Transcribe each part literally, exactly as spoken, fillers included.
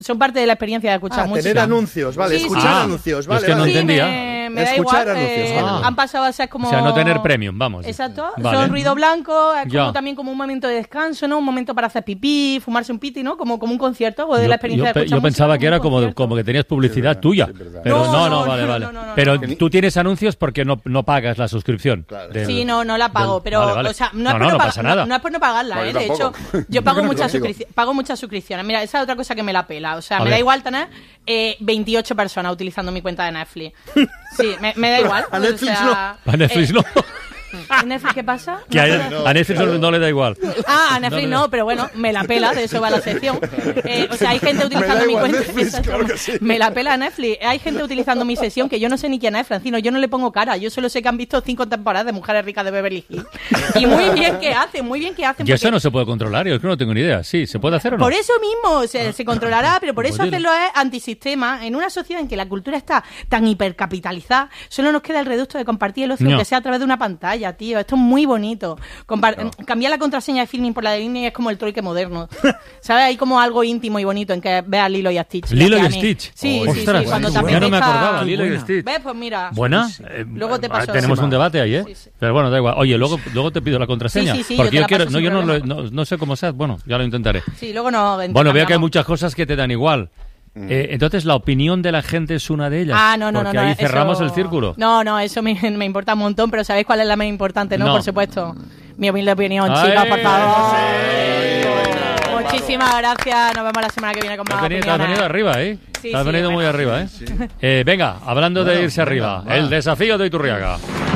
son parte de la experiencia de escuchar ah, música. Tener anuncios, vale, sí, escuchar sí. anuncios, vale. Es que no vale. entendía. Sí, me, me da escuchar igual. anuncios, eh, vale. Han pasado a ser como... O sea, no tener premium, vamos. Exacto. Vale. Son ruido blanco, es como Ya. también como un momento de descanso, ¿no? Un momento para hacer pipí, fumarse un piti, ¿no? Como, como un concierto o de Yo, la experiencia yo de pe- escuchar yo pensaba música, que era un como, concierto. como que tenías publicidad Sí, es tuya. verdad, sí, es verdad. Pero No, no, no, no, vale, no, vale. no, no, no, Pero no. tú tienes anuncios porque no, no pagas la suscripción. Claro. del- Sí, no, no la pago, del- pero, vale, vale. o sea, no, No, es no, por no pa- pasa nada. No, no es por no pagarla, Bueno, ¿eh? De tampoco. hecho, yo pago Yo no muchas, contigo. suscric- pago muchas suscripciones. Mira, esa es otra cosa que me la pela. O sea, A me ver. da igual tener eh, veintiocho personas utilizando mi cuenta de Netflix. Sí, me, me da igual. A Netflix o sea, A Netflix eh, no. ¿A Netflix qué pasa? Que No a, puedo- a Netflix no, no le da igual. Ah, a Netflix No, no, no, no. pero bueno, me la pela, de eso va la sección. Eh, o sea, hay gente utilizando mi igual cuenta. Netflix, Exacto. claro que sí. Me la pela Netflix. Hay gente utilizando mi sesión que yo no sé ni quién es, Francino. Yo no le pongo cara. Yo solo sé que han visto cinco temporadas de Mujeres Ricas de Beverly Hills. Y muy bien que hacen, muy bien que hacen. Y eso porque- no se puede controlar, yo es que no tengo ni idea. Sí, ¿se puede hacer o no? Por eso mismo se, se controlará, pero por eso Pues hacerlo es antisistema. En una sociedad en que la cultura está tan hipercapitalizada, solo nos queda el reducto de compartir el ocio, No. que sea a través de una pantalla, tío. Esto es muy bonito. Compar- Cambiar la contraseña de filming por la de Disney es como el trueque moderno. ¿Sabes? Hay como algo íntimo y bonito en que veas Lilo y a Stitch. Lilo y a mí. Stitch. Sí, Oh, sí, ostras, sí. Cuando te ya no me apetezca- acordaba, Lilo y Stitch. ¿Ves? Pues mira. ¿Buena? Sí, sí. Eh, Luego te ah, paso. Tenemos un debate ahí, ¿eh? Sí, sí. Pero bueno, da igual. Oye, luego, luego te pido la contraseña. Sí, sí, sí, porque yo te yo la quiero, paso no, sin yo no, lo- problema. no, no sé cómo sea. Bueno, ya lo intentaré. Sí, luego no. Bueno, veo que hay intercambiamos. muchas cosas que te dan igual. Eh, entonces, ¿la opinión de la gente es una de ellas? Ah, no, no, porque no. no ahí cerramos eso- el círculo. No, no, eso me, me importa un montón, pero ¿sabéis cuál es la más importante, no? No. Por supuesto. Mi humilde opinión, Ay, chicas, por favor. sí. Muchísimas gracias. Nos vemos la semana que viene con Te más has venido, te has opiniones. venido arriba, ¿eh? Sí, te has sí, venido bueno. muy arriba, ¿eh? Eh, venga, hablando de Bueno, irse venga, arriba, va. el desafío de Iturriaga.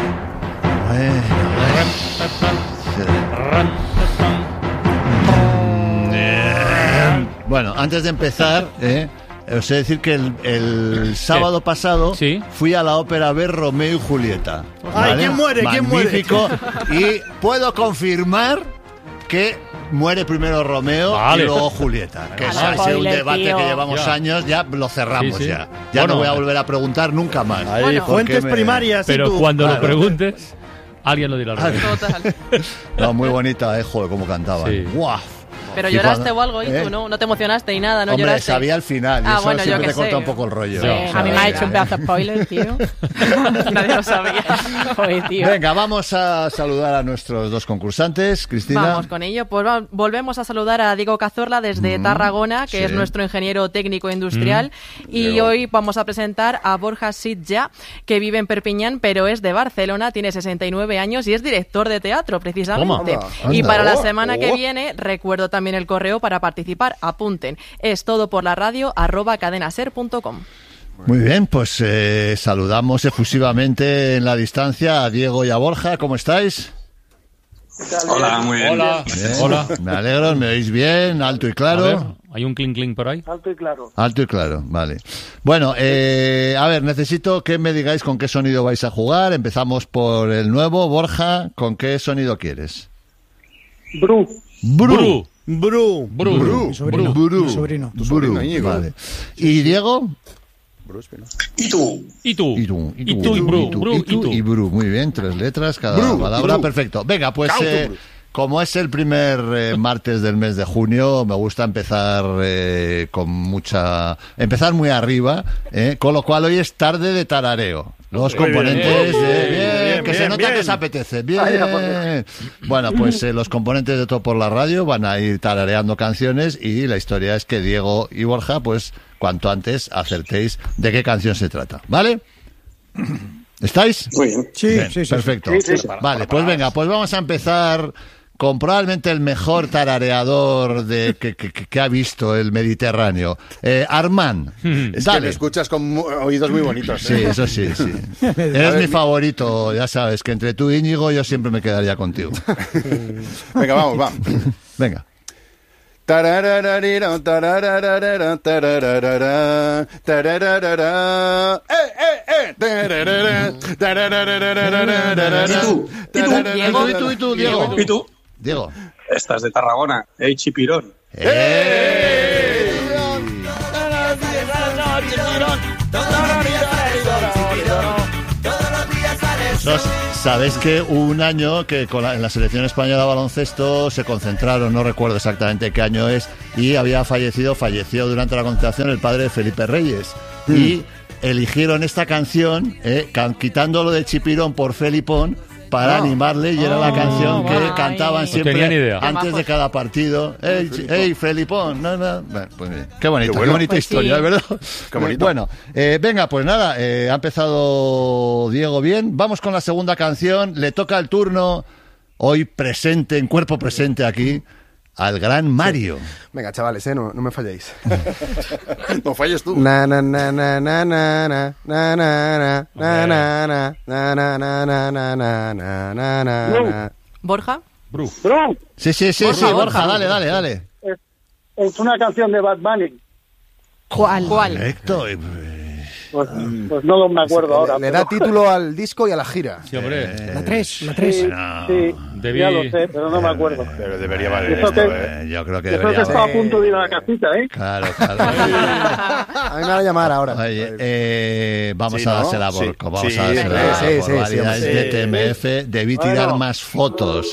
Bueno, antes de empezar, eh, os he de decir que el, el sábado pasado Sí. fui a la ópera a ver Romeo y Julieta. Ay, ¿quién muere? ¿Quién muere? Magnífico. Y puedo confirmar que muere primero Romeo Vale. y luego Julieta. Que es Vale, así un spoiler, debate tío. que llevamos Ya. años, ya lo cerramos Sí, sí. ya. Ya Bueno, no voy a volver a preguntar nunca más. Ahí, Bueno. fuentes Porque me- primarias. y Pero tú. cuando Claro. lo preguntes, alguien lo dirá al Ah, revés. Total. No, muy bonita, eh, joder, cómo cantaba. Sí. ¡Guau! Pero Y lloraste cuando- o algo, ¿y ¿eh? tú no? No te emocionaste y nada, no Hombre, lloraste. sabía al final. Y Ah, eso bueno, yo siempre qué te corta sé. un poco el rollo. Sí, A mí me ha hecho un pedazo de spoiler, tío. Nadie lo sabía. Joder, tío. Venga, vamos a saludar a nuestros dos concursantes. Cristina. Vamos con ello. Pues va- volvemos a saludar a Diego Cazorla desde Tarragona, que sí. es nuestro ingeniero técnico industrial. Y Diego. hoy vamos a presentar a Borja Sitja, que vive en Perpiñán, pero es de Barcelona, tiene sesenta y nueve años y es director de teatro, precisamente. Toma. Y Anda. para la Oh, semana que oh. viene, recuerdo también el correo para participar. Apunten. Es todo por la radio, arroba cadenaser punto com. Muy bien, pues eh, saludamos efusivamente en la distancia a Diego y a Borja. ¿Cómo estáis? Hola, muy bien. Hola. Bien. Hola. Me alegro, me oís bien, alto y A claro. ver, ¿hay un clink clink por ahí? Alto y claro. Alto y claro, vale. Bueno, eh, a ver, necesito que me digáis con qué sonido vais a jugar. Empezamos por el nuevo. Borja, ¿con qué sonido quieres? Bru. Bru. Bru. Bru. Bru. Mi sobrino. Bru. Mi sobrino. Tu Bru. sobrino, Íñigo. Vale. ¿Y Diego? Bru Espinosa. ¿Y tú? ¿Y tú? Y tú, Y tú y Bru. y tú, Bru y y tú, tú. y Bru. Muy bien, tres letras cada Bru, palabra. Bru. Perfecto. Venga, pues Cauto, eh, Bru. como es el primer eh, martes del mes de junio, me gusta empezar eh, con mucha... Empezar muy arriba, eh, con lo cual hoy es tarde de tarareo. Los Muy bien. componentes... Bien, eh, bien, bien, que se bien, nota bien. que os apetece. Bien. Vaya, por Dios. Bueno, pues eh, los componentes de Todo por la Radio van a ir tarareando canciones y la historia es que Diego y Borja, pues cuanto antes acertéis de qué canción se trata. ¿Vale? ¿Estáis? Muy bien. Sí, Bien, sí, sí. perfecto. Sí, sí, sí. Vale, pues venga, pues vamos a empezar con probablemente el mejor tarareador de, que, que- que ha visto el Mediterráneo. Eh, Armand, Es que dale. me escuchas con mu- oídos muy bonitos. Sí, ¿eh? eso sí, sí. Eres mi favorito, ya sabes, que entre tú y Íñigo yo siempre me quedaría contigo. Venga, vamos, va. Venga. Tararararira, tararararara, tarararara, tarararara. ¡Eh, eh, eh! Tararara, tararararara. ¿Y tú? ¿Y tú? Diego, ¿y tú, y tú, Diego? ¿Y tú? Diego. Estás de Tarragona. ¡Ey, chipirón! ¡Eh! Vosotros sabéis que hubo un año que con la, en la selección española de baloncesto se concentraron, no recuerdo exactamente qué año es, y había fallecido, falleció durante la concentración el padre de Felipe Reyes. Mm. Y eligieron esta canción, eh, can, quitándolo de Chipirón por Felipón, para oh. animarle, y era oh, la canción que guay. cantaban siempre no antes de cada partido. ¡Ey, hey, Felipón! No, no. Bueno, pues bien. Qué bonito, qué, bueno. qué bonita pues historia, sí. ¿verdad? Qué bonito. Bueno, eh, venga, pues nada, eh, ha empezado Diego bien. Vamos con la segunda canción. Le toca el turno, hoy presente, en cuerpo presente aquí, al gran Mario. Sí. Venga, chavales, eh, no, no me falléis. No falles tú. Na na na na na na na na na na na na na na na na na na na. ¿Borja? Bru. Sí, sí, sí, Borja, sí, Borja, Borja, dale, dale, dale. Es, es una canción de Bad Bunny. ¿Cuál? ¿Cuál? Correcto. Pues, pues no lo me acuerdo le, ahora. Le pero... da título al disco y a la gira. Sí, hombre. Eh, la tres, la tres. Sí, no. sí Debí... ya lo sé, pero no me acuerdo. Pero debería valer Eso esto, que, eh. Yo creo que yo debería creo que está a punto de ir a la casita, ¿eh? Claro, claro. A mí me van a llamar ahora. Oye, eh, vamos sí, a ¿no? dársela, Borco. Sí, vamos sí, a dársela sí, sí, por sí, variedades sí, de T M F. Debí tirar bueno. más fotos.